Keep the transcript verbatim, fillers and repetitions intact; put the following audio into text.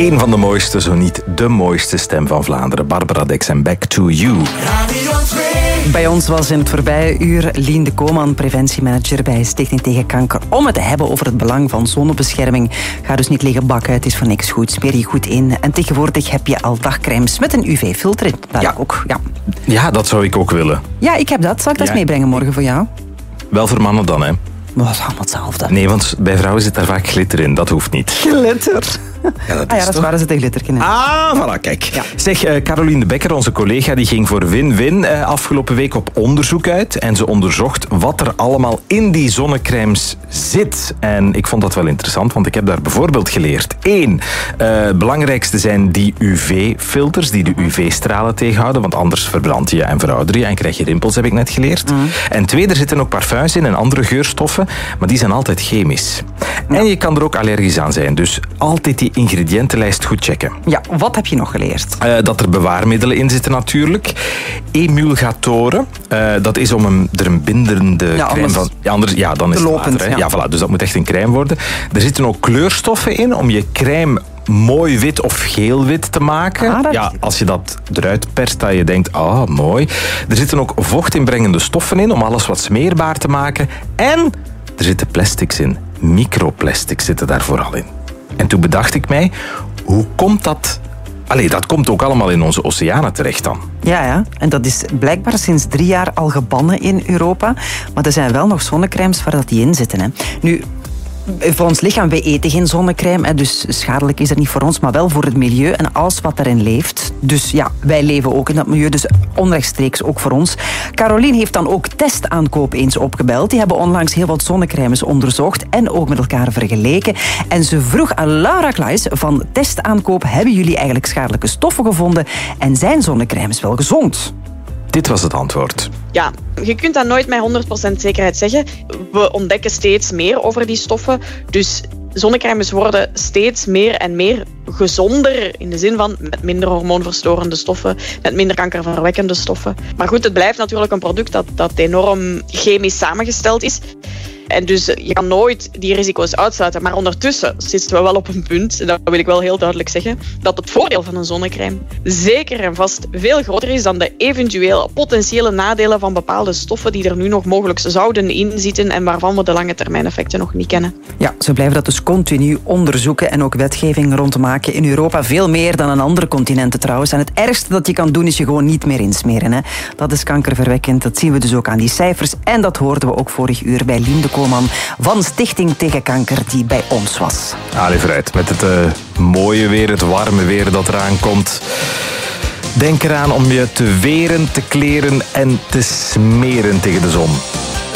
Eén van de mooiste, zo niet de mooiste stem van Vlaanderen. Barbara Dex en Back to You. Bij ons was in het voorbije uur Lien de Koman, preventiemanager bij Stichting Tegen Kanker, om het te hebben over het belang van zonnebescherming. Ga dus niet liggen bakken, het is voor niks goed. Smeer je goed in. En tegenwoordig heb je al dagcrèmes met een U V-filter in. Dat Ja. ook, ja. Ja, dat zou ik ook willen. Ja, ik heb dat. Zal ik dat Ja. eens meebrengen morgen voor jou? Wel voor mannen dan, hè? Maar dat is allemaal hetzelfde. Nee, want bij vrouwen zit daar vaak glitter in. Dat hoeft niet. Glitter. Ja, dat Ah ja, dat is waar, ze een glitterken. Ah, voilà, kijk. Ja. Zeg, uh, Caroline de Bekker, onze collega, die ging voor Win-Win uh, afgelopen week op onderzoek uit. En ze onderzocht wat er allemaal in die zonnecrèmes zit. En ik vond dat wel interessant, want ik heb daar bijvoorbeeld geleerd. Eén, uh, het belangrijkste zijn die U V-filters, die de U V-stralen tegenhouden. Want anders verbrand je en verouder je en krijg je rimpels, heb ik net geleerd. Mm. En twee, er zitten ook parfums in en andere geurstoffen, maar die zijn altijd chemisch. Ja. En je kan er ook allergisch aan zijn, dus altijd die ingrediëntenlijst goed checken. Ja, wat heb je nog geleerd? Uh, dat er bewaarmiddelen in zitten natuurlijk. Emulgatoren, uh, dat is om een, er een binderende ja, crème van... Ja, anders, ja, dan is het lopend, water. Hè? Ja. Ja, voilà, dus dat moet echt een crème worden. Er zitten ook kleurstoffen in om je crème mooi wit of geel-wit te maken. Ah, ja, als je dat eruit perst, dat je denkt, ah, mooi. Er zitten ook vochtinbrengende stoffen in om alles wat smeerbaar te maken. En er zitten plastics in. Microplastics zitten daar vooral in. En toen bedacht ik mij, hoe komt dat? Allee, dat komt ook allemaal in onze oceanen terecht dan. Ja, ja, en dat is blijkbaar sinds drie jaar al gebannen in Europa. Maar er zijn wel nog zonnecrèmes waar dat die in zitten. Hè. Nu, voor ons lichaam, wij eten geen zonnecrème, dus schadelijk is dat niet voor ons, maar wel voor het milieu en alles wat daarin leeft. Dus ja, wij leven ook in dat milieu, dus onrechtstreeks ook voor ons. Caroline heeft dan ook testaankoop eens opgebeld. Die hebben onlangs heel wat zonnecrèmes onderzocht en ook met elkaar vergeleken. En ze vroeg aan Laura Klaes van Testaankoop, hebben jullie eigenlijk schadelijke stoffen gevonden en zijn zonnecrèmes wel gezond? Dit was het antwoord. Ja, je kunt dat nooit met honderd procent zekerheid zeggen. We ontdekken steeds meer over die stoffen. Dus zonnecrèmes worden steeds meer en meer gezonder. In de zin van met minder hormoonverstorende stoffen, met minder kankerverwekkende stoffen. Maar goed, het blijft natuurlijk een product dat, dat enorm chemisch samengesteld is. En dus je kan nooit die risico's uitsluiten. Maar ondertussen zitten we wel op een punt, en dat wil ik wel heel duidelijk zeggen, dat het voordeel van een zonnecrème zeker en vast veel groter is dan de eventueel potentiële nadelen van bepaalde stoffen die er nu nog mogelijk zouden inzitten en waarvan we de lange termijn effecten nog niet kennen. Ja, ze blijven dat dus continu onderzoeken en ook wetgeving rond te maken in Europa. Veel meer dan aan andere continenten trouwens. En het ergste dat je kan doen is je gewoon niet meer insmeren. Hè. Dat is kankerverwekkend. Dat zien we dus ook aan die cijfers. En dat hoorden we ook vorig uur bij Lien de Koman van Stichting Tegen Kanker, die bij ons was. Allee, vooruit. Met het uh, mooie weer, het warme weer dat eraan komt. Denk eraan om je te weren, te kleren en te smeren tegen de zon.